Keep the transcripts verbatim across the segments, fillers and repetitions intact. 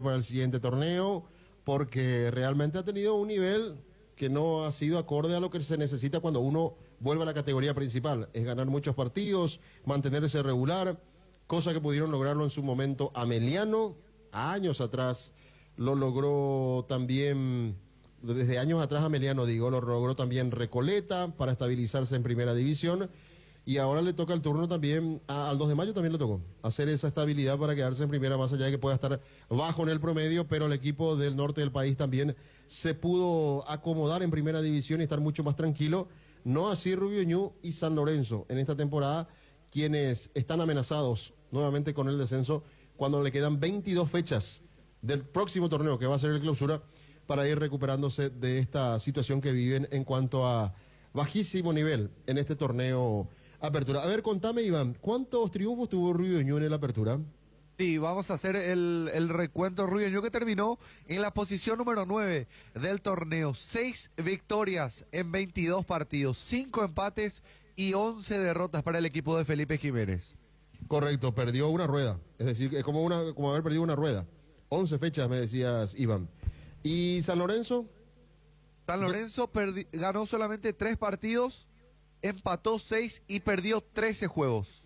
para el siguiente torneo, porque realmente ha tenido un nivel que no ha sido acorde a lo que se necesita cuando uno vuelve a la categoría principal. Es ganar muchos partidos, mantenerse regular, cosa que pudieron lograrlo en su momento Ameliano, años atrás. Lo logró también, desde años atrás Ameliano, digo, lo logró también Recoleta para estabilizarse en primera división. Y ahora le toca el turno también, a, al dos de mayo también le tocó, hacer esa estabilidad para quedarse en primera, más allá de que pueda estar bajo en el promedio, pero el equipo del norte del país también se pudo acomodar en primera división y estar mucho más tranquilo. No así Rubio Ñu y San Lorenzo en esta temporada, quienes están amenazados nuevamente con el descenso cuando le quedan veintidós fechas del próximo torneo, que va a ser el clausura, para ir recuperándose de esta situación que viven en cuanto a bajísimo nivel en este torneo Apertura. A ver, contame, Iván, ¿cuántos triunfos tuvo Rubio Ñu en la Apertura? Sí, vamos a hacer el, el recuento. Rubio Ñu, que terminó en la posición número nueve del torneo. Seis victorias en veintidós partidos, cinco empates y once derrotas para el equipo de Felipe Jiménez. Correcto, perdió una rueda. Es decir, es como, una, como haber perdido una rueda. once fechas, me decías, Iván. ¿Y San Lorenzo? San Lorenzo perdi- ganó solamente tres partidos, empató seis y perdió trece juegos.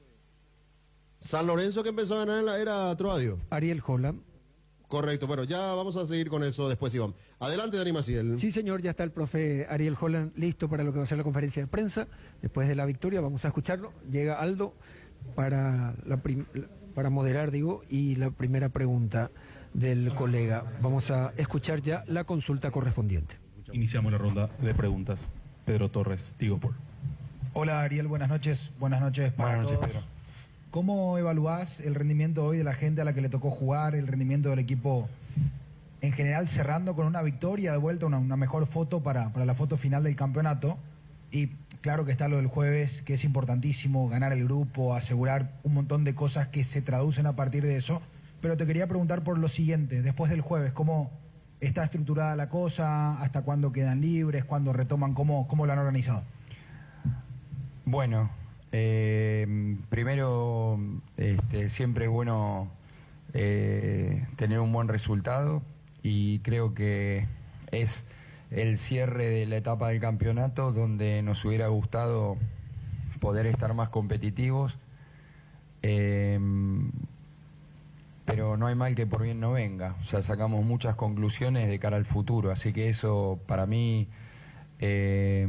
San Lorenzo, que empezó a ganar era Troadio. Ariel Holland. Correcto, bueno, ya vamos a seguir con eso después, Iván. Adelante, Dani Maciel. Sí, señor, ya está el profe Ariel Holland listo para lo que va a ser la conferencia de prensa. Después de la victoria, vamos a escucharlo. Llega Aldo para, la prim- para moderar, digo, y la primera pregunta del colega. Vamos a escuchar ya la consulta correspondiente. Iniciamos la ronda de preguntas. Pedro Torres, Tigo Sport. Hola Ariel, buenas noches. Buenas noches para Buenas noches, todos. Pedro. ¿Cómo evaluás el rendimiento hoy de la gente a la que le tocó jugar, el rendimiento del equipo en general, cerrando con una victoria, de vuelta una, una mejor foto para, para la foto final del campeonato? Y claro que está lo del jueves, que es importantísimo, ganar el grupo, asegurar un montón de cosas que se traducen a partir de eso. Pero te quería preguntar por lo siguiente, después del jueves, ¿cómo está estructurada la cosa? ¿Hasta cuándo quedan libres? ¿Cuándo retoman? ¿Cómo, cómo lo han organizado? Bueno, eh, primero este, siempre es bueno eh, tener un buen resultado y creo que es el cierre de la etapa del campeonato donde nos hubiera gustado poder estar más competitivos, eh, pero no hay mal que por bien no venga. O sea, sacamos muchas conclusiones de cara al futuro, así que eso para mí eh,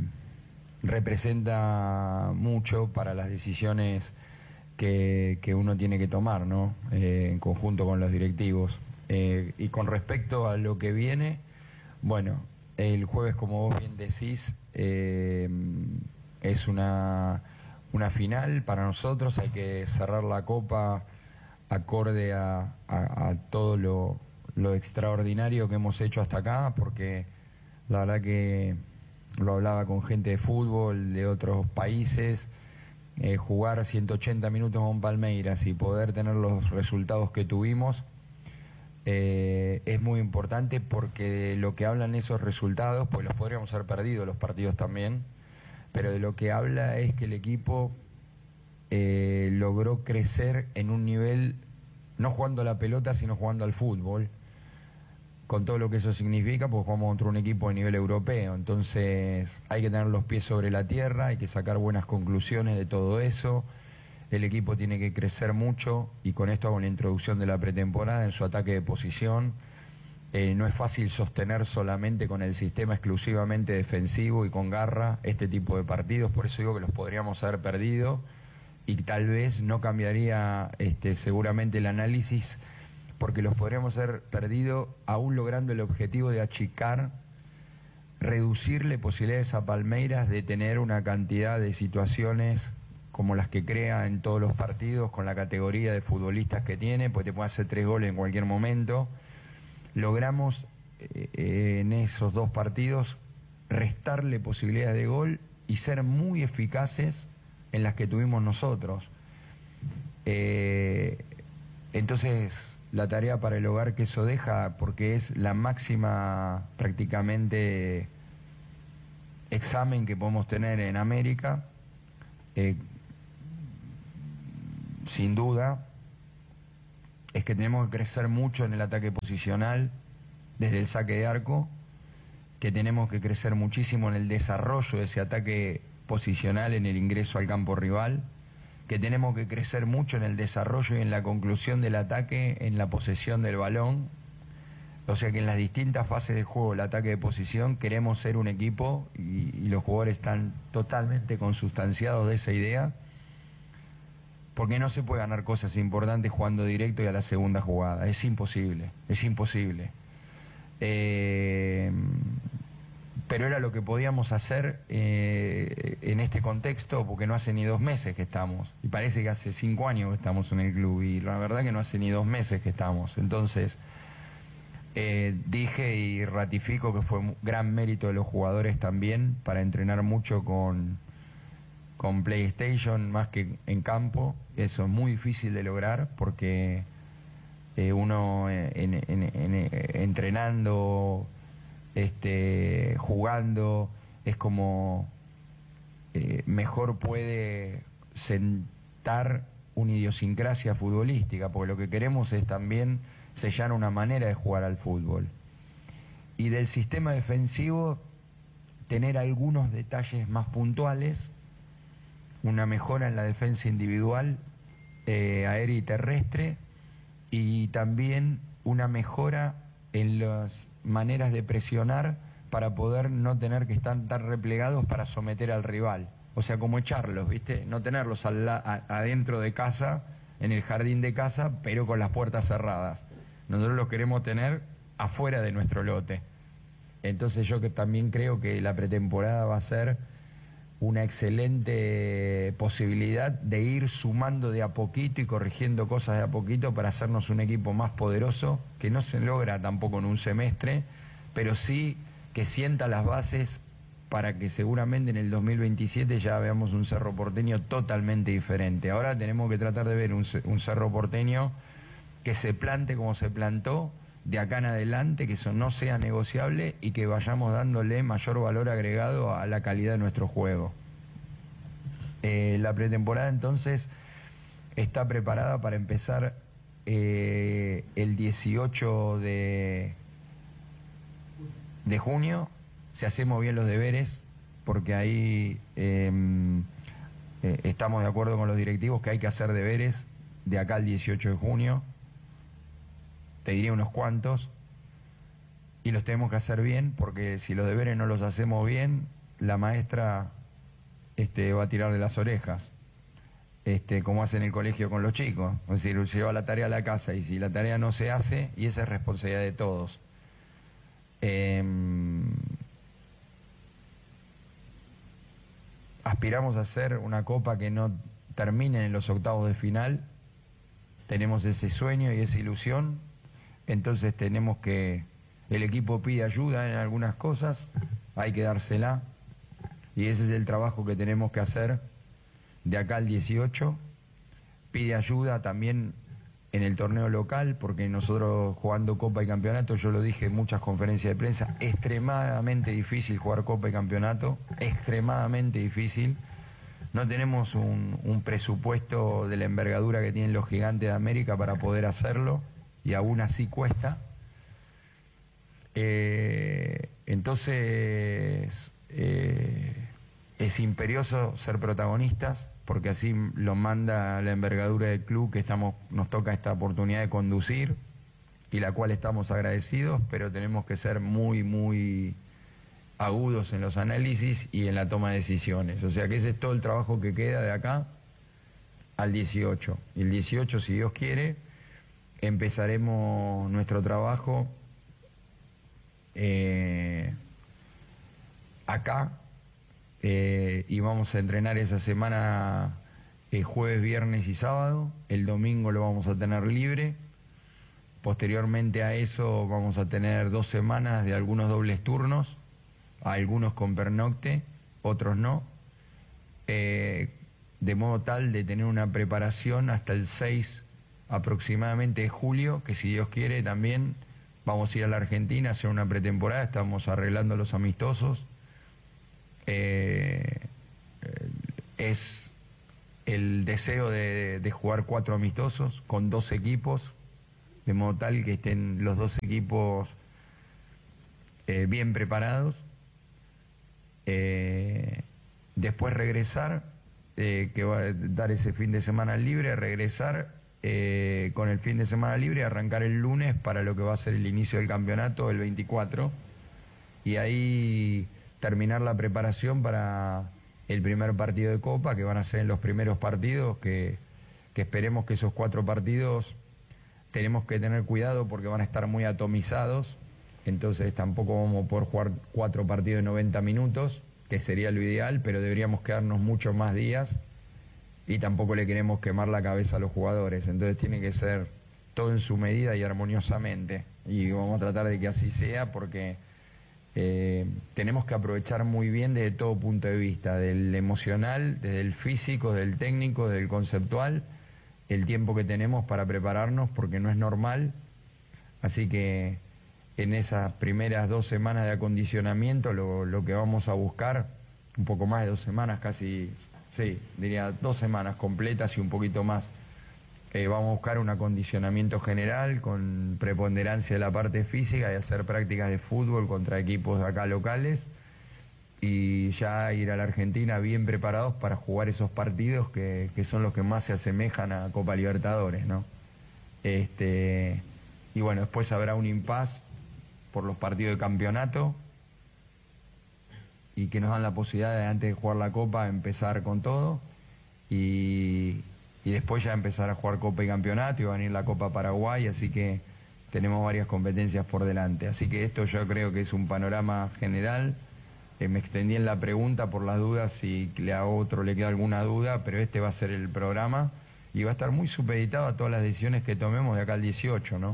representa mucho para las decisiones que, que uno tiene que tomar, ¿no? Eh, en conjunto con los directivos. Eh, y con respecto a lo que viene, bueno, el jueves, como vos bien decís, eh, es una, una final para nosotros. Hay que cerrar la copa acorde a, a, a todo lo, lo extraordinario que hemos hecho hasta acá, porque la verdad que lo hablaba con gente de fútbol de otros países, eh, jugar ciento ochenta minutos con Palmeiras y poder tener los resultados que tuvimos eh, es muy importante, porque de lo que hablan esos resultados, pues los podríamos haber perdido los partidos también, pero de lo que habla es que el equipo eh, logró crecer en un nivel, no jugando a la pelota, sino jugando al fútbol, con todo lo que eso significa, pues jugamos contra un equipo de nivel europeo. Entonces hay que tener los pies sobre la tierra, hay que sacar buenas conclusiones de todo eso. El equipo tiene que crecer mucho, y con esto hago la introducción de la pretemporada en su ataque de posición. Eh, no es fácil sostener solamente con el sistema exclusivamente defensivo y con garra este tipo de partidos, por eso digo que los podríamos haber perdido, y tal vez no cambiaría este, seguramente el análisis, porque los podríamos haber perdido aún logrando el objetivo de achicar, reducirle posibilidades a Palmeiras de tener una cantidad de situaciones como las que crea en todos los partidos, con la categoría de futbolistas que tiene, pues te puede hacer tres goles en cualquier momento. Logramos eh, en esos dos partidos restarle posibilidades de gol y ser muy eficaces en las que tuvimos nosotros. Eh, entonces, la tarea para el hogar que eso deja, porque es la máxima prácticamente examen que podemos tener en América, eh, sin duda, es que tenemos que crecer mucho en el ataque posicional, desde el saque de arco, que tenemos que crecer muchísimo en el desarrollo de ese ataque posicional en el ingreso al campo rival, que tenemos que crecer mucho en el desarrollo y en la conclusión del ataque, en la posesión del balón. O sea que en las distintas fases de juego, el ataque de posición, queremos ser un equipo y, y los jugadores están totalmente consustanciados de esa idea, porque no se puede ganar cosas importantes jugando directo y a la segunda jugada. Es imposible, es imposible. Eh, pero era lo que podíamos hacer eh, en este contexto, porque no hace ni dos meses que estamos, y parece que hace cinco años que estamos en el club, y la verdad que no hace ni dos meses que estamos. Entonces, eh, dije y ratifico que fue un gran mérito de los jugadores también para entrenar mucho con, con PlayStation más que en campo. Eso es muy difícil de lograr, porque eh, uno en, en, en, en, entrenando, este, jugando, es como eh, mejor puede sentar una idiosincrasia futbolística, porque lo que queremos es también sellar una manera de jugar al fútbol. Y del sistema defensivo, tener algunos detalles más puntuales, una mejora en la defensa individual, eh, aérea y terrestre, y también una mejora en las maneras de presionar para poder no tener que estar tan replegados para someter al rival. O sea, como echarlos, ¿viste? No tenerlos al la, a, adentro de casa, en el jardín de casa, pero con las puertas cerradas. Nosotros los queremos tener afuera de nuestro lote. Entonces yo que también creo que la pretemporada va a ser una excelente posibilidad de ir sumando de a poquito y corrigiendo cosas de a poquito para hacernos un equipo más poderoso, que no se logra tampoco en un semestre, pero sí que sienta las bases para que seguramente en el dos mil veintisiete ya veamos un Cerro Porteño totalmente diferente. Ahora tenemos que tratar de ver un, un Cerro Porteño que se plante como se plantó de acá en adelante, que eso no sea negociable y que vayamos dándole mayor valor agregado a la calidad de nuestro juego. Eh, la pretemporada entonces está preparada para empezar eh, el dieciocho de, de junio, si hacemos bien los deberes, porque ahí eh, eh, estamos de acuerdo con los directivos que hay que hacer deberes de acá al dieciocho de junio. Te diría unos cuantos, y los tenemos que hacer bien, porque si los deberes no los hacemos bien, la maestra este, va a tirar de las orejas, este, como hace en el colegio con los chicos. Es decir, lleva la tarea a la casa, y si la tarea no se hace, y esa es responsabilidad de todos. Eh, aspiramos a hacer una copa que no termine en los octavos de final. Tenemos ese sueño y esa ilusión. Entonces tenemos que, el equipo pide ayuda en algunas cosas, hay que dársela, y ese es el trabajo que tenemos que hacer de acá al dieciocho. Pide ayuda también en el torneo local, porque nosotros jugando Copa y Campeonato, yo lo dije en muchas conferencias de prensa, extremadamente difícil jugar Copa y Campeonato, extremadamente difícil. No tenemos un, un presupuesto de la envergadura que tienen los gigantes de América para poder hacerlo, y aún así cuesta. Eh, entonces eh, es imperioso ser protagonistas, porque así lo manda la envergadura del club, que estamos, nos toca esta oportunidad de conducir, y la cual estamos agradecidos, pero tenemos que ser muy, muy agudos en los análisis y en la toma de decisiones. O sea que ese es todo el trabajo que queda de acá al dieciocho. Y el dieciocho, si Dios quiere, empezaremos nuestro trabajo eh, acá, eh, y vamos a entrenar esa semana eh, jueves, viernes y sábado. El domingo lo vamos a tener libre. Posteriormente a eso vamos a tener dos semanas de algunos dobles turnos, algunos con pernocte, otros no, eh, de modo tal de tener una preparación hasta el seis aproximadamente de julio, que si Dios quiere también vamos a ir a la Argentina a hacer una pretemporada. Estamos arreglando los amistosos. Eh, es el deseo de, de jugar cuatro amistosos con dos equipos de modo tal que estén los dos equipos eh, bien preparados. Eh, después regresar, eh, que va a dar ese fin de semana libre, regresar eh, con el fin de semana libre, arrancar el lunes para lo que va a ser el inicio del campeonato el veinticuatro, y ahí terminar la preparación para el primer partido de Copa, que van a ser en los primeros partidos, que, que esperemos que esos cuatro partidos tenemos que tener cuidado porque van a estar muy atomizados, entonces tampoco vamos a poder jugar cuatro partidos de noventa minutos, que sería lo ideal, pero deberíamos quedarnos muchos más días y tampoco le queremos quemar la cabeza a los jugadores, entonces tiene que ser todo en su medida y armoniosamente, y vamos a tratar de que así sea porque eh, tenemos que aprovechar muy bien desde todo punto de vista, del emocional, desde el físico, desde el técnico, desde el conceptual, el tiempo que tenemos para prepararnos porque no es normal, así que en esas primeras dos semanas de acondicionamiento lo, lo que vamos a buscar, un poco más de dos semanas, casi, sí, diría dos semanas completas y un poquito más, eh, vamos a buscar un acondicionamiento general con preponderancia de la parte física y hacer prácticas de fútbol contra equipos de acá locales y ya ir a la Argentina bien preparados para jugar esos partidos que, que son los que más se asemejan a Copa Libertadores, ¿no? Este, y bueno, después habrá un impasse por los partidos de campeonato y que nos dan la posibilidad de, antes de jugar la Copa, empezar con todo y, y después ya empezar a jugar Copa y campeonato, y va a venir la Copa Paraguay, así que tenemos varias competencias por delante, así que esto yo creo que es un panorama general. Eh, me extendí en la pregunta por las dudas, si le a otro le queda alguna duda, pero este va a ser el programa y va a estar muy supeditado a todas las decisiones que tomemos de acá al dieciocho, ¿no?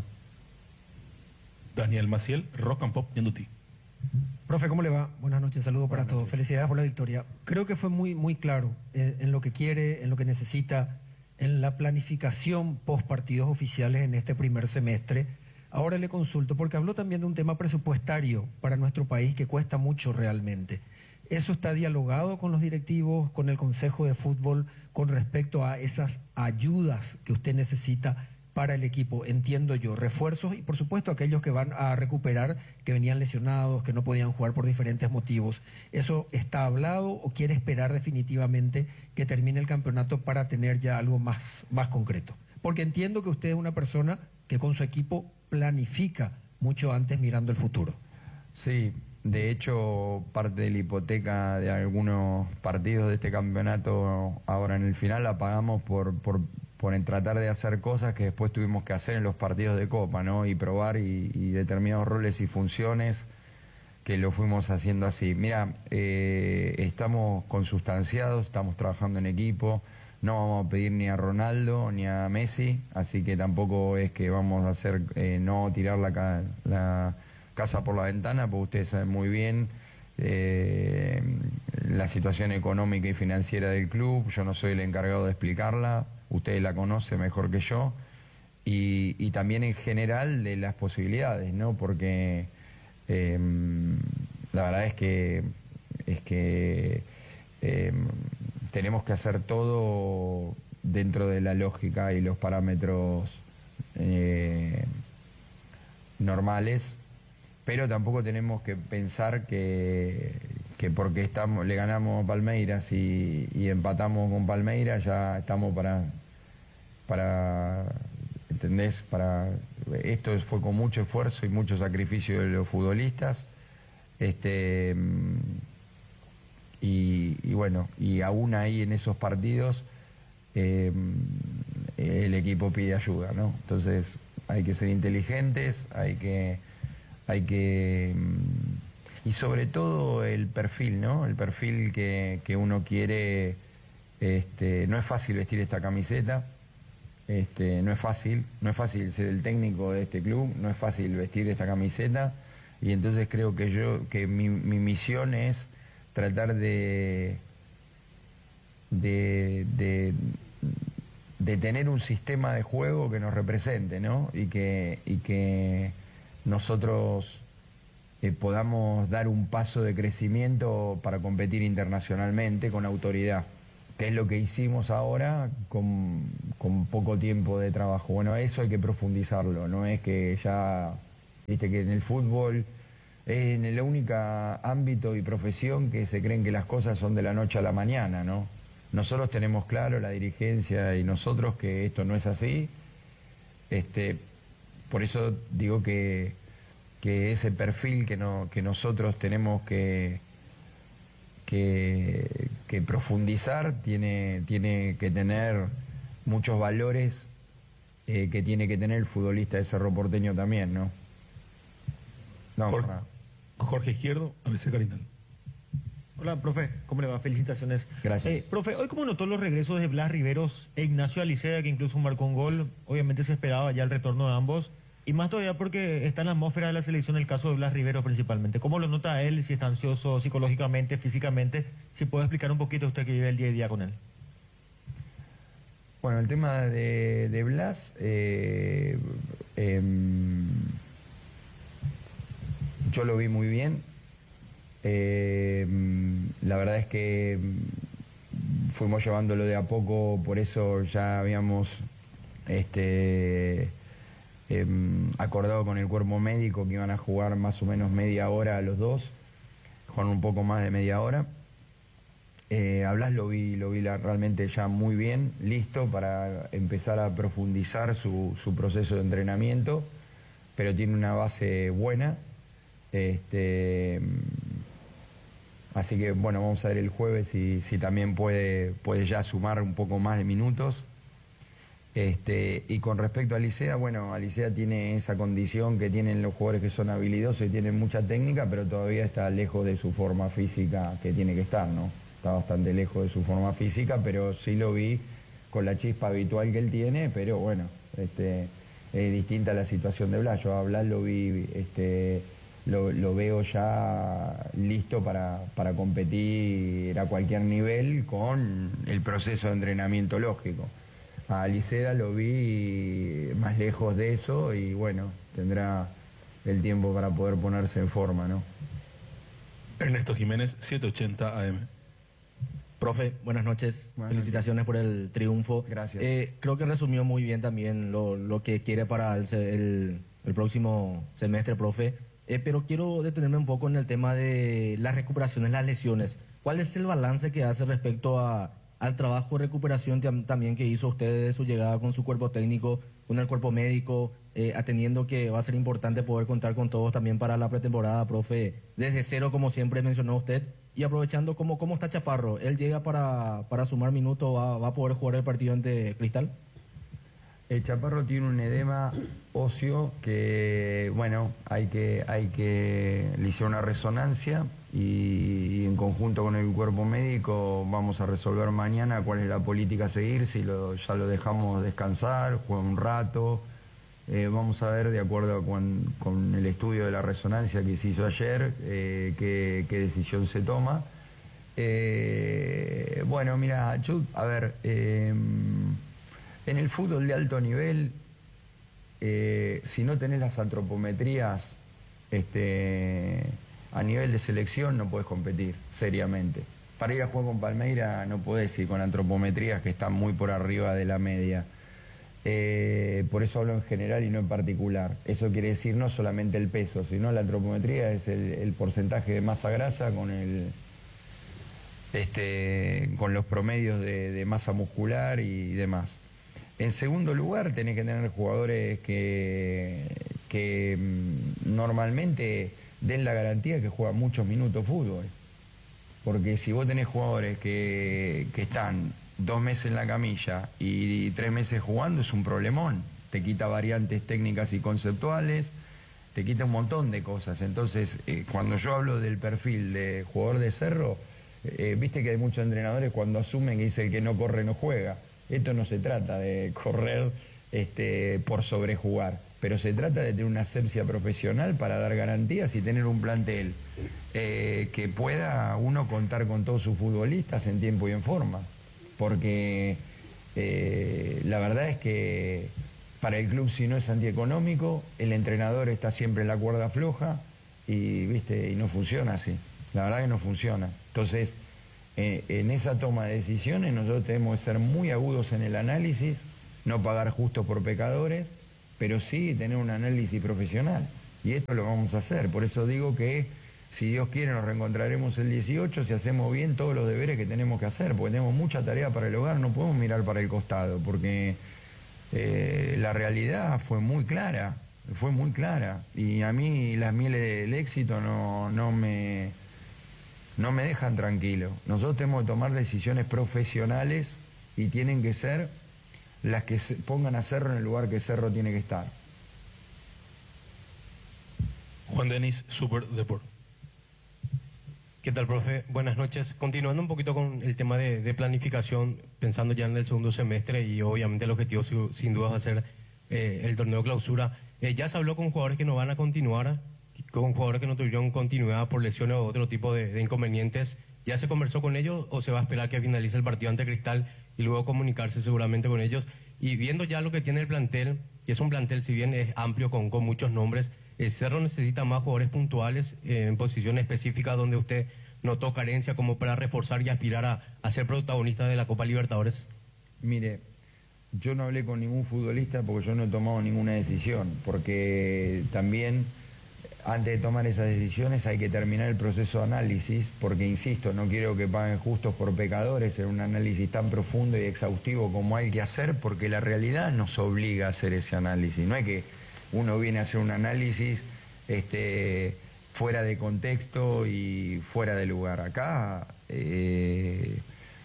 Daniel Maciel, Rock and Pop Ñandutí. Profe, ¿cómo le va? Buenas noches, saludos para Buenas todos. noches. Felicidades por la victoria. Creo que fue muy, muy claro en, en lo que quiere, en lo que necesita, en la planificación post partidos oficiales en este primer semestre. Ahora le consulto, porque habló también de un tema presupuestario para nuestro país que cuesta mucho realmente. ¿Eso está dialogado con los directivos, con el Consejo de Fútbol, con respecto a esas ayudas que usted necesita para el equipo? Entiendo yo, refuerzos y por supuesto aquellos que van a recuperar, que venían lesionados, que no podían jugar por diferentes motivos. ¿Eso está hablado o quiere esperar definitivamente que termine el campeonato para tener ya algo más, más concreto? Porque entiendo que usted es una persona que con su equipo planifica mucho antes mirando el futuro. Sí, de hecho parte de la hipoteca de algunos partidos de este campeonato ahora en el final la pagamos por, por, por en tratar de hacer cosas que después tuvimos que hacer en los partidos de Copa, ¿no? Y probar y, y determinados roles y funciones que lo fuimos haciendo así. Mira, eh, estamos consustanciados, estamos trabajando en equipo. No vamos a pedir ni a Ronaldo ni a Messi, así que tampoco es que vamos a hacer eh, no tirar la, ca la casa por la ventana, porque ustedes saben muy bien eh, la situación económica y financiera del club. Yo no soy el encargado de explicarla, ustedes la conocen mejor que yo, y, y también en general de las posibilidades, ¿no? Porque eh, la verdad es que es que eh, tenemos que hacer todo dentro de la lógica y los parámetros eh, normales, pero tampoco tenemos que pensar que, que porque estamos, le ganamos a Palmeiras y, y empatamos con Palmeiras ya estamos para, para, ¿entendés? Para, esto fue con mucho esfuerzo y mucho sacrificio de los futbolistas, este... Y, y bueno, y aún ahí en esos partidos eh, el equipo pide ayuda, ¿no? Entonces hay que ser inteligentes, hay que, hay que y sobre todo el perfil, ¿no? El perfil que, que uno quiere, este, no es fácil vestir esta camiseta, este, no es fácil, no es fácil ser el técnico de este club, no es fácil vestir esta camiseta, y entonces creo que yo, que mi, mi misión es tratar de, de, de, de tener un sistema de juego que nos represente, ¿no? Y que, y que nosotros eh, podamos dar un paso de crecimiento para competir internacionalmente con autoridad. que es lo que hicimos ahora con, con poco tiempo de trabajo. Bueno, eso hay que profundizarlo, no es que ya, viste que en el fútbol es en el único ámbito y profesión que se creen que las cosas son de la noche a la mañana, ¿no? Nosotros tenemos claro, la dirigencia y nosotros, que esto no es así. Este, por eso digo que, que ese perfil que, no, que nosotros tenemos que, que, que profundizar tiene, tiene que tener muchos valores eh, que tiene que tener el futbolista de Cerro Porteño también, ¿no? No, Jorge, no. Jorge Izquierdo, A B C Carinal. Hola, profe, ¿cómo le va? Felicitaciones. Gracias. Eh, profe, hoy como notó los regresos de Blas Riveros e Ignacio Alicea, que incluso marcó un gol, obviamente se esperaba ya el retorno de ambos, y más todavía porque está en la atmósfera de la selección el caso de Blas Riveros principalmente. ¿Cómo lo nota él? Si está ansioso psicológicamente, físicamente, si puede explicar un poquito usted que vive el día a día con él. Bueno, el tema de, de Blas, eh, eh, yo lo vi muy bien. Eh, la verdad es que fuimos llevándolo de a poco, por eso ya habíamos este, eh, acordado con el cuerpo médico que iban a jugar más o menos media hora a los dos, jugaron un poco más de media hora. Eh, a Blas lo vi, lo vi la, realmente ya muy bien, listo para empezar a profundizar su, su proceso de entrenamiento, pero tiene una base buena. Este, así que bueno, vamos a ver el jueves si, si también puede, puede ya sumar un poco más de minutos. Este, y con respecto a Alicea, bueno, Alicea tiene esa condición que tienen los jugadores que son habilidosos y tienen mucha técnica, pero todavía está lejos de su forma física que tiene que estar, ¿no? Está bastante lejos de su forma física, pero sí lo vi con la chispa habitual que él tiene, pero bueno, este, es distinta la situación de Blas. Yo a Blas lo vi, este, lo, lo veo ya listo para, para competir a cualquier nivel con el proceso de entrenamiento lógico. A Alicea lo vi más lejos de eso y bueno, tendrá el tiempo para poder ponerse en forma, ¿no? Ernesto Jiménez, setecientos ochenta A M. Profe, buenas noches. Buenas Felicitaciones noches. por el triunfo. Gracias. Eh, creo que resumió muy bien también lo, lo que quiere para el, se- el- el próximo semestre, profe. Eh, pero quiero detenerme un poco en el tema de las recuperaciones, las lesiones. ¿Cuál es el balance que hace respecto a, al trabajo de recuperación tam- también que hizo usted desde su llegada con su cuerpo técnico, con el cuerpo médico, eh, atendiendo que va a ser importante poder contar con todos también para la pretemporada, profe, desde cero, como siempre mencionó usted? Y aprovechando cómo, cómo está Chaparro, ¿él llega para, para sumar minutos, va, va a poder jugar el partido ante Cristal? El Chaparro tiene un edema óseo que, bueno, hay que, hay que le hicieron una resonancia y, y en conjunto con el cuerpo médico vamos a resolver mañana cuál es la política a seguir, si lo, ya lo dejamos descansar, juega un rato. Eh, vamos a ver, de acuerdo con, con el estudio de la resonancia que se hizo ayer, eh, qué, qué decisión se toma. Eh, bueno, mira, yo, a ver, eh, en el fútbol de alto nivel, eh, si no tenés las antropometrías este, a nivel de selección, no podés competir seriamente. Para ir a jugar con Palmeira no podés ir con antropometrías que están muy por arriba de la media. Eh, por eso hablo en general y no en particular. Eso quiere decir no solamente el peso, sino la antropometría es el, el porcentaje de masa grasa con el este, con los promedios de, de masa muscular y demás. En segundo lugar, tenés que tener jugadores que, que mm, normalmente den la garantía que juegan muchos minutos fútbol. Porque si vos tenés jugadores que, que están dos meses en la camilla y tres meses jugando, es un problemón. Te quita variantes técnicas y conceptuales, te quita un montón de cosas. Entonces, eh, cuando yo hablo del perfil de jugador de Cerro, eh, viste que hay muchos entrenadores cuando asumen que dice el que no corre no juega. Esto no se trata de correr este, por sobrejugar, pero se trata de tener una asepsia profesional para dar garantías y tener un plantel eh, que pueda uno contar con todos sus futbolistas en tiempo y en forma. Porque eh, la verdad es que para el club, si no es antieconómico, el entrenador está siempre en la cuerda floja y, ¿viste? Y no funciona así. La verdad que no funciona. Entonces, en, en esa toma de decisiones nosotros tenemos que ser muy agudos en el análisis, no pagar justo por pecadores, pero sí tener un análisis profesional. Y esto lo vamos a hacer. Por eso digo que, si Dios quiere, nos reencontraremos el dieciocho si hacemos bien todos los deberes que tenemos que hacer, porque tenemos mucha tarea para el hogar, no podemos mirar para el costado, porque eh, la realidad fue muy clara, fue muy clara. Y a mí las mieles del éxito no, no, me, no me dejan tranquilo. Nosotros tenemos que tomar decisiones profesionales y tienen que ser las que se pongan a Cerro en el lugar que Cerro tiene que estar. Juan Denis, Super Deport. ¿Qué tal, profe? Buenas noches. Continuando un poquito con el tema de, de planificación, pensando ya en el segundo semestre y obviamente el objetivo sin, sin duda va a ser eh, el torneo clausura. Eh, ya se habló con jugadores que no van a continuar, con jugadores que no tuvieron continuidad por lesiones o otro tipo de, de inconvenientes. ¿Ya se conversó con ellos o se va a esperar que finalice el partido ante Cristal y luego comunicarse seguramente con ellos? Y viendo ya lo que tiene el plantel, que es un plantel si bien es amplio con, con muchos nombres, el Cerro necesita más jugadores puntuales eh, en posiciones específicas donde usted notó carencia como para reforzar y aspirar a, a ser protagonista de la Copa Libertadores. Mire, yo no hablé con ningún futbolista porque yo no he tomado ninguna decisión, porque también antes de tomar esas decisiones hay que terminar el proceso de análisis, porque insisto, no quiero que paguen justos por pecadores en un análisis tan profundo y exhaustivo como hay que hacer, porque la realidad nos obliga a hacer ese análisis. No es que uno viene a hacer un análisis este, fuera de contexto y fuera de lugar. Acá eh,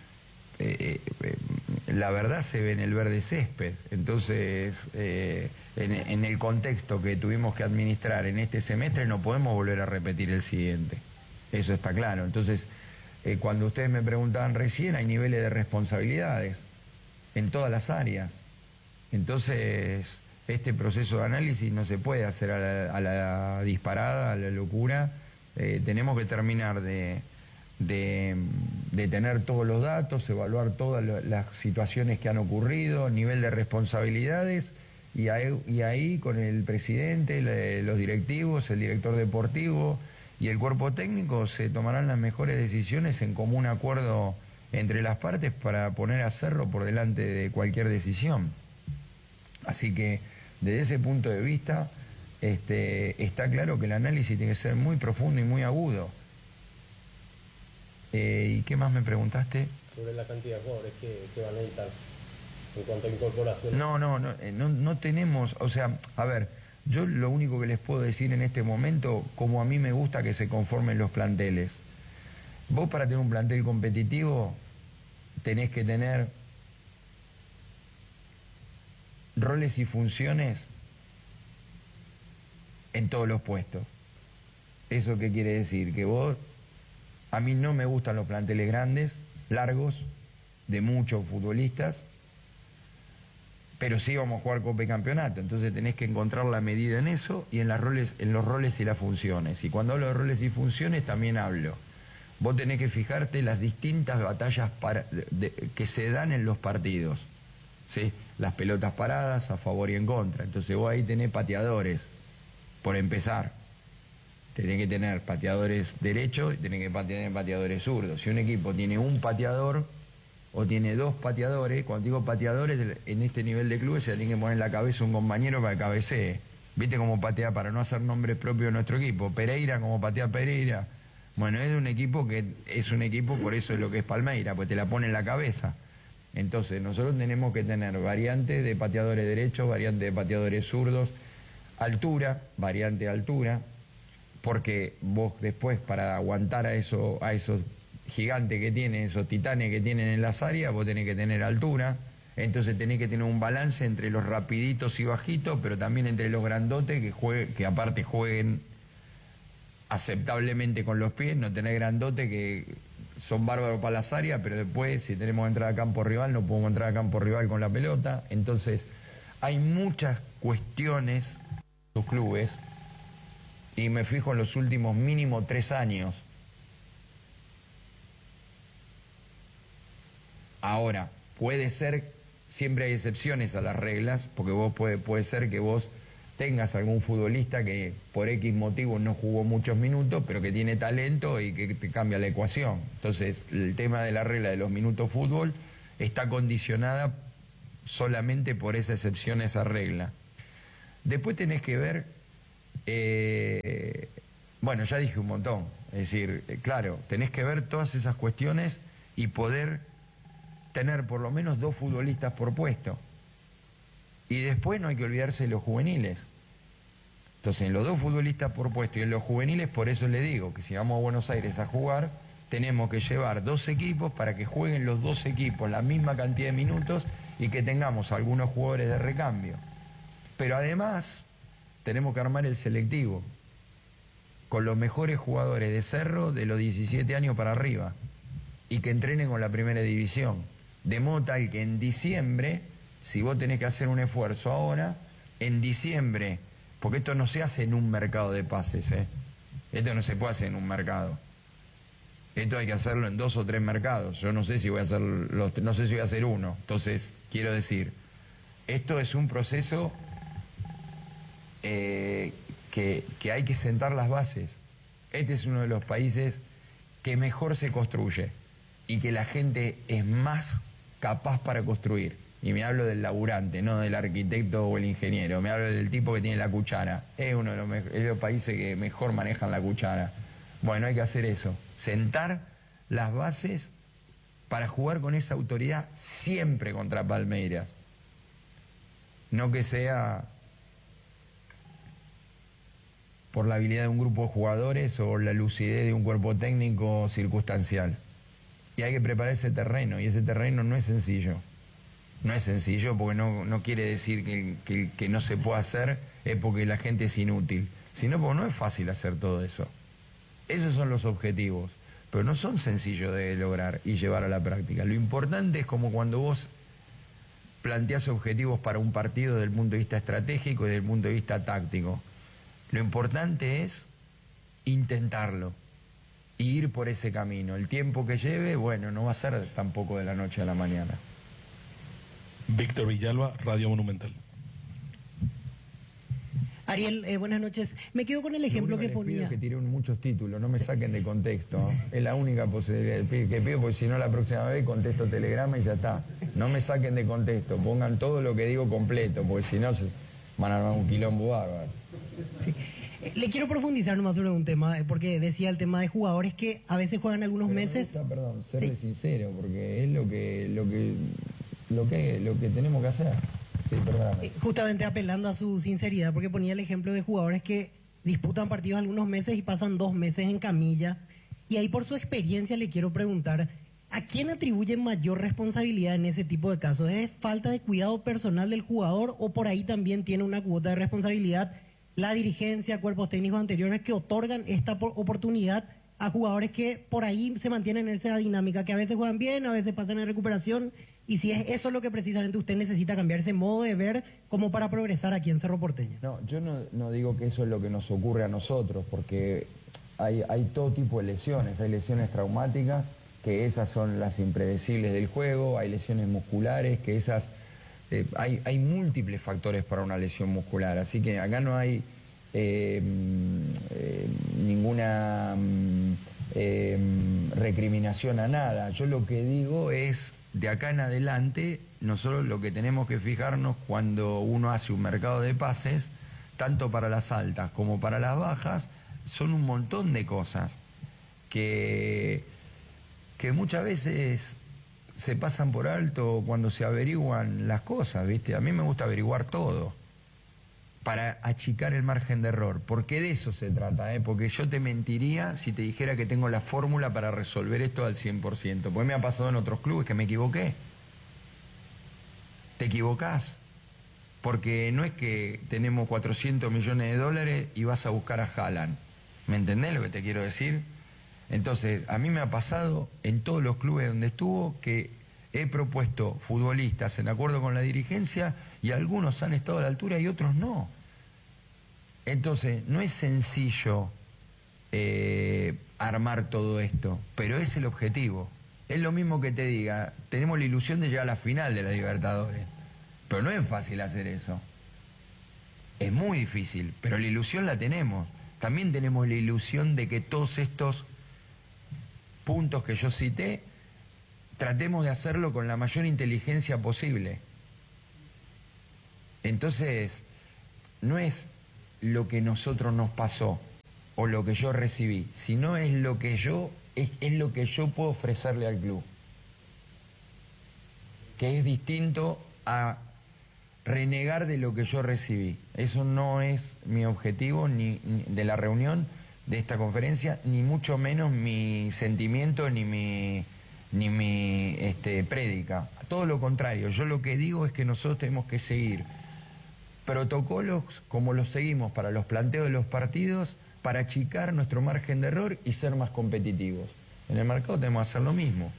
eh, eh, la verdad se ve en el verde césped. Entonces, eh, en, en el contexto que tuvimos que administrar en este semestre no podemos volver a repetir el siguiente. Eso está claro. Entonces, eh, cuando ustedes me preguntaban recién, hay niveles de responsabilidades en todas las áreas. Entonces, este proceso de análisis no se puede hacer a la, a la disparada, a la locura. Eh, tenemos que terminar de, de, de tener todos los datos, evaluar todas las situaciones que han ocurrido, nivel de responsabilidades, y ahí, y ahí con el presidente, los directivos, el director deportivo y el cuerpo técnico se tomarán las mejores decisiones en común acuerdo entre las partes para poner a Cerro por delante de cualquier decisión. Así que desde ese punto de vista este, está claro que el análisis tiene que ser muy profundo y muy agudo. Eh, ¿Y qué más me preguntaste? Sobre la cantidad de jugadores que, que van a necesitar en cuanto a incorporación. No, no, no, no, no tenemos, o sea, a ver, yo lo único que les puedo decir en este momento, como a mí me gusta que se conformen los planteles. Vos para tener un plantel competitivo tenés que tener roles y funciones en todos los puestos. ¿Eso qué quiere decir? Que vos, a mí no me gustan los planteles grandes, largos, de muchos futbolistas, pero sí vamos a jugar Copa y Campeonato, entonces tenés que encontrar la medida en eso y en, las roles, en los roles y las funciones. Y cuando hablo de roles y funciones también hablo. Vos tenés que fijarte las distintas batallas para, de, de, que se dan en los partidos, ¿sí? Las pelotas paradas a favor y en contra. Entonces vos ahí tenés pateadores, por empezar. Tenés que tener pateadores derechos y tenés que tener pateadores zurdos. Si un equipo tiene un pateador o tiene dos pateadores, cuando digo pateadores, en este nivel de clubes se tiene que poner en la cabeza un compañero para que cabecee. ¿Viste cómo patea, para no hacer nombres propios de nuestro equipo? Pereira, como patea Pereira. Bueno, es un equipo que es un equipo, por eso es lo que es Palmeira, pues te la pone en la cabeza. Entonces, nosotros tenemos que tener variantes de pateadores derechos, variantes de pateadores zurdos, altura, variante de altura, porque vos después para aguantar a, eso, a esos gigantes que tienen, esos titanes que tienen en las áreas, vos tenés que tener altura, entonces tenés que tener un balance entre los rapiditos y bajitos, pero también entre los grandotes que, juegue, que aparte jueguen aceptablemente con los pies, no tener grandotes que son bárbaros para las áreas, pero después si tenemos que entrar a campo rival no podemos entrar a campo rival con la pelota. Entonces hay muchas cuestiones en los clubes y me fijo en los últimos mínimo tres años. Ahora, puede ser, siempre hay excepciones a las reglas, porque vos puede, puede ser que vos tengas algún futbolista que por X motivo no jugó muchos minutos, pero que tiene talento y que te cambia la ecuación. Entonces, el tema de la regla de los minutos fútbol está condicionada solamente por esa excepción a esa regla. Después tenés que ver, eh, bueno, ya dije un montón, es decir, eh, claro, tenés que ver todas esas cuestiones y poder tener por lo menos dos futbolistas por puesto. Y después no hay que olvidarse de los juveniles. Entonces, en los dos futbolistas por puesto y en los juveniles, por eso le digo que si vamos a Buenos Aires a jugar, tenemos que llevar dos equipos para que jueguen los dos equipos la misma cantidad de minutos y que tengamos algunos jugadores de recambio. Pero además, tenemos que armar el selectivo con los mejores jugadores de Cerro de los diecisiete años para arriba y que entrenen con la primera división. De modo tal que en diciembre, si vos tenés que hacer un esfuerzo ahora, en diciembre... Porque esto no se hace en un mercado de pases, ¿eh? Esto no se puede hacer en un mercado. Esto hay que hacerlo en dos o tres mercados. Yo no sé si voy a hacer los, no sé si voy a hacer uno. Entonces, quiero decir, esto es un proceso eh, que, que hay que sentar las bases. Este es uno de los países que mejor se construye y que la gente es más capaz para construir. Y me hablo del laburante, no del arquitecto o el ingeniero. Me hablo del tipo que tiene la cuchara. Es uno de los, es de los países que mejor manejan la cuchara. Bueno, hay que hacer eso. Sentar las bases para jugar con esa autoridad siempre contra Palmeiras. No que sea por la habilidad de un grupo de jugadores o la lucidez de un cuerpo técnico circunstancial. Y hay que preparar ese terreno, y ese terreno no es sencillo. No es sencillo porque no, no quiere decir que, que, que no se pueda hacer, es porque la gente es inútil, sino porque no es fácil hacer todo eso. Esos son los objetivos, pero no son sencillos de lograr y llevar a la práctica. Lo importante es como cuando vos planteás objetivos para un partido desde el punto de vista estratégico y desde el punto de vista táctico. Lo importante es intentarlo y ir por ese camino. El tiempo que lleve, bueno, no va a ser tampoco de la noche a la mañana. Víctor Villalba, Radio Monumental. Ariel, eh, buenas noches. Me quedo con el ejemplo que, que ponía. Pido que tiren muchos títulos, no me saquen de contexto. Es la única posibilidad que pido, porque si no la próxima vez contesto telegrama y ya está. No me saquen de contexto, pongan todo lo que digo completo, porque si no se van a armar un quilombo bárbaro. Sí. Le quiero profundizar nomás sobre un tema, porque decía el tema de jugadores que a veces juegan algunos Pero meses. Me gusta, perdón, serle sí. sincero, porque es lo que, lo que, lo que, lo que tenemos que hacer. Sí, perdóname. Justamente apelando a su sinceridad, porque ponía el ejemplo de jugadores que disputan partidos algunos meses y pasan dos meses en camilla. Y ahí por su experiencia le quiero preguntar, ¿a quién atribuye mayor responsabilidad en ese tipo de casos? ¿Es falta de cuidado personal del jugador o por ahí también tiene una cuota de responsabilidad la dirigencia, cuerpos técnicos anteriores que otorgan esta oportunidad a jugadores que por ahí se mantienen en esa dinámica, que a veces juegan bien, a veces pasan en recuperación? Y si es eso lo que precisamente usted necesita cambiar, ese modo de ver como para progresar aquí en Cerro Porteño. No, yo no, no digo que eso es lo que nos ocurre a nosotros, porque hay, hay todo tipo de lesiones, hay lesiones traumáticas, que esas son las impredecibles del juego, hay lesiones musculares, que esas... Eh, hay, hay múltiples factores para una lesión muscular, así que acá no hay eh, eh, ninguna eh, recriminación a nada. Yo lo que digo es, de acá en adelante, nosotros lo que tenemos que fijarnos cuando uno hace un mercado de pases, tanto para las altas como para las bajas, son un montón de cosas que, que muchas veces se pasan por alto cuando se averiguan las cosas, ¿viste? A mí me gusta averiguar todo para achicar el margen de error, porque de eso se trata, ¿eh? Porque yo te mentiría si te dijera que tengo la fórmula para resolver esto al cien por ciento, porque me ha pasado en otros clubes que me equivoqué. Te equivocás, porque no es que tenemos cuatrocientos millones de dólares y vas a buscar a Haaland, ¿me entendés lo que te quiero decir? Entonces, a mí me ha pasado en todos los clubes donde estuvo que he propuesto futbolistas en acuerdo con la dirigencia y algunos han estado a la altura y otros no. Entonces, no es sencillo eh, armar todo esto, pero es el objetivo. Es lo mismo que te diga, tenemos la ilusión de llegar a la final de la Libertadores, pero no es fácil hacer eso. Es muy difícil, pero la ilusión la tenemos. También tenemos la ilusión de que todos estos puntos que yo cité, tratemos de hacerlo con la mayor inteligencia posible. Entonces, no es lo que nosotros nos pasó o lo que yo recibí, sino es lo que yo, es, es lo que yo puedo ofrecerle al club. Que es distinto a renegar de lo que yo recibí. Eso no es mi objetivo ni, ni de la reunión de esta conferencia, ni mucho menos mi sentimiento ni mi, ni mi este, prédica. Todo lo contrario, yo lo que digo es que nosotros tenemos que seguir protocolos como los seguimos para los planteos de los partidos, para achicar nuestro margen de error y ser más competitivos. En el mercado tenemos que hacer lo mismo.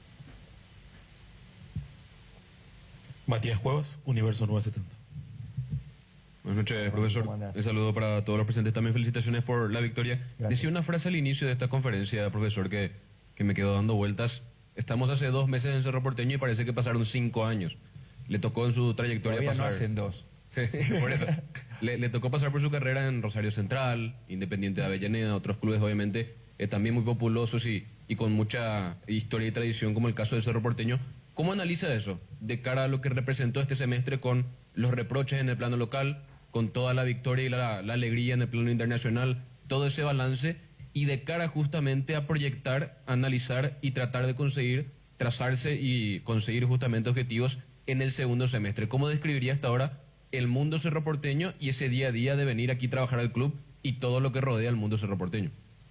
Matías Cuevas, Universo nueve setenta. Buenas noches, profesor. Un saludo para todos los presentes. También felicitaciones por la victoria. Gracias. Decía una frase al inicio de esta conferencia, profesor, que, que me quedó dando vueltas. Estamos hace dos meses en Cerro Porteño y parece que pasaron cinco años. Le tocó en su trayectoria Todavía pasar... no hacen dos. Sí, por eso. Le, le tocó pasar por su carrera en Rosario Central, Independiente de Avellaneda, otros clubes obviamente eh, también muy populosos y, y con mucha historia y tradición, como el caso de Cerro Porteño. ¿Cómo analiza eso de cara a lo que representó este semestre con los reproches en el plano local, con toda la victoria y la, la alegría en el plano internacional, todo ese balance, y de cara justamente a proyectar, analizar y tratar de conseguir, trazarse y conseguir justamente objetivos en el segundo semestre? ¿Cómo describiría hasta ahora el mundo cerroporteño y ese día a día de venir aquí a trabajar al club y todo lo que rodea al mundo cerroporteño?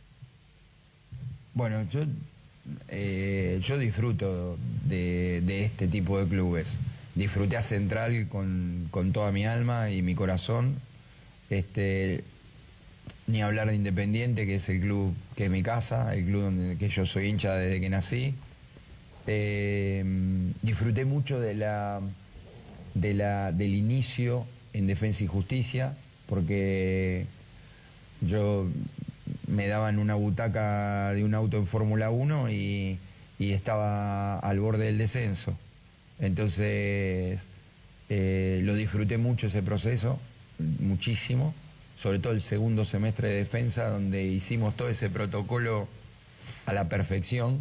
Bueno, yo, eh, yo disfruto de, de este tipo de clubes. Disfruté a Central con, con toda mi alma y mi corazón. Este, ni hablar de Independiente, que es el club que es mi casa, el club donde que yo soy hincha desde que nací. Eh, disfruté mucho de la, de la, del inicio en Defensa y Justicia, porque yo me daban una butaca de un auto en Fórmula uno y, y estaba al borde del descenso. Entonces, eh, lo disfruté mucho ese proceso, muchísimo, sobre todo el segundo semestre de defensa, donde hicimos todo ese protocolo a la perfección.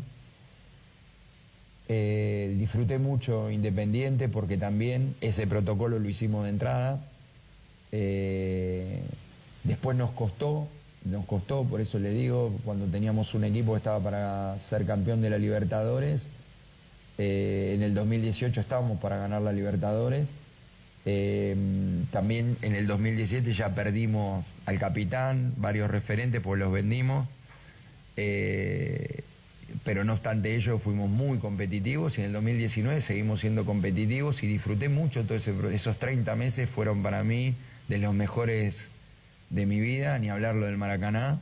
Eh, disfruté mucho Independiente porque también ese protocolo lo hicimos de entrada. Eh, después nos costó, nos costó, por eso le digo, cuando teníamos un equipo que estaba para ser campeón de la Libertadores. Eh, en el dos mil dieciocho estábamos para ganar la Libertadores. Eh, también en el dos mil diecisiete ya perdimos al capitán, varios referentes, pues los vendimos. Eh, pero no obstante ello fuimos muy competitivos y en el dos mil diecinueve seguimos siendo competitivos y disfruté mucho todo ese, esos treinta meses fueron para mí de los mejores de mi vida, ni hablarlo del Maracaná.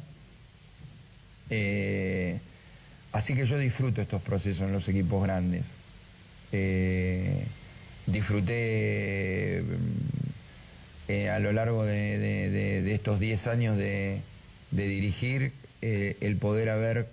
Eh, Así que yo disfruto estos procesos en los equipos grandes. Eh, disfruté eh, a lo largo de, de, de, de estos diez años de, de dirigir eh, el poder haber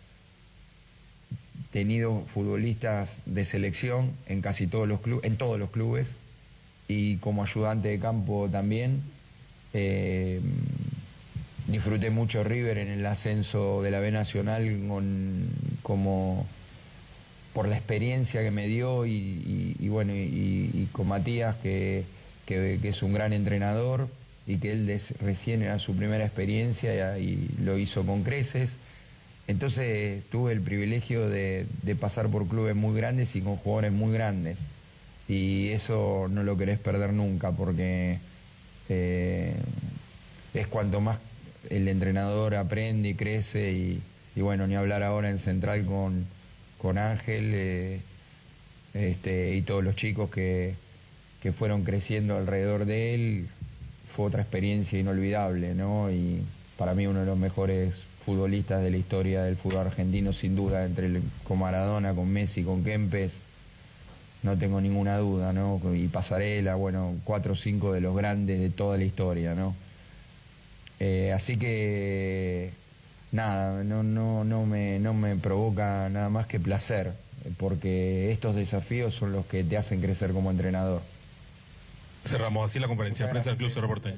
tenido futbolistas de selección en casi todos los clubes, en todos los clubes, y como ayudante de campo también. Eh, Disfruté mucho River en el ascenso de la B Nacional con, como por la experiencia que me dio y, y, y bueno, y, y con Matías, que, que, que es un gran entrenador y que él des, recién era su primera experiencia y, y lo hizo con creces. Entonces tuve el privilegio de, de pasar por clubes muy grandes y con jugadores muy grandes. Y eso no lo querés perder nunca porque eh, es cuanto más el entrenador aprende y crece y, y bueno, ni hablar ahora en Central con, con Ángel eh, este, y todos los chicos que, que fueron creciendo alrededor de él. Fue otra experiencia inolvidable, ¿no? Y para mí uno de los mejores futbolistas de la historia del fútbol argentino, sin duda, entre el, con Maradona, con Messi, con Kempes, no tengo ninguna duda, ¿no? Y Pasarela, bueno, cuatro o cinco de los grandes de toda la historia, ¿no? Eh, así que nada, no, no, no, me, no me provoca nada más que placer, porque estos desafíos son los que te hacen crecer como entrenador. Cerramos así la conferencia de prensa del Club Cerro Porteño.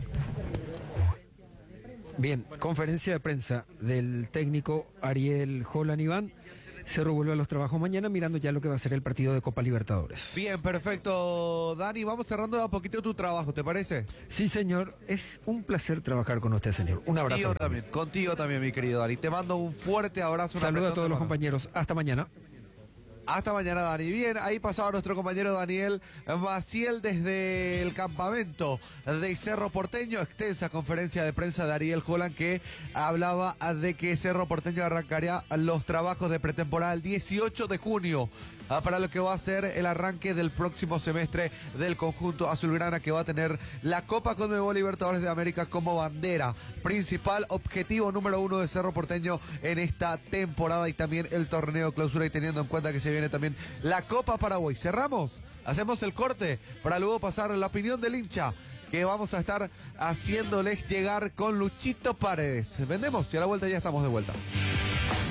Bien, conferencia de prensa del técnico Ariel Holland Iván. Cerro vuelve a los trabajos mañana mirando ya lo que va a ser el partido de Copa Libertadores. Bien, perfecto, Dani. Vamos cerrando de a poquito tu trabajo, ¿te parece? Sí, señor. Es un placer trabajar con usted, señor. Un abrazo. Contigo también, contigo también, mi querido Dani. Te mando un fuerte abrazo. Saludos a todos los compañeros. Hasta mañana. Hasta mañana, Dani. Bien, ahí pasaba nuestro compañero Daniel Maciel desde el campamento de Cerro Porteño. Extensa conferencia de prensa de Ariel Holland, que hablaba de que Cerro Porteño arrancaría los trabajos de pretemporada el dieciocho de junio para lo que va a ser el arranque del próximo semestre del conjunto azulgrana, que va a tener la Copa Conmebol Libertadores de América como bandera principal, objetivo número uno de Cerro Porteño en esta temporada, y también el torneo clausura, y teniendo en cuenta que se viene también la Copa Paraguay. Cerramos, hacemos el corte para luego pasar la opinión del hincha, que vamos a estar haciéndoles llegar con Luchito Paredes. Vendemos y a la vuelta ya estamos de vuelta.